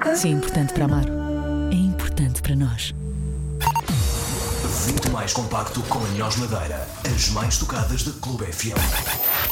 Se é importante para Amaro, é importante para nós. 20 mais compacto com a Nós Madeira. As mais tocadas da Clube FM.